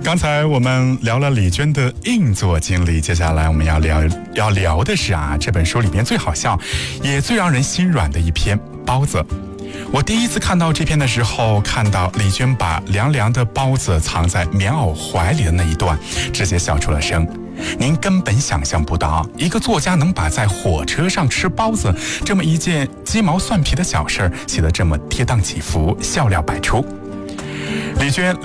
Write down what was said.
刚才我们聊了李娟的硬座经历，接下来我们要聊的是这本书里面最好笑也最让人心软的一篇包子。我第一次看到这篇的时候，看到李娟把凉凉的包子藏在棉袄怀里的那一段，直接笑出了声。您根本想象不到，一个作家能把在火车上吃包子这么一件鸡毛蒜皮的小事写得这么跌宕起伏，笑料百出。李娟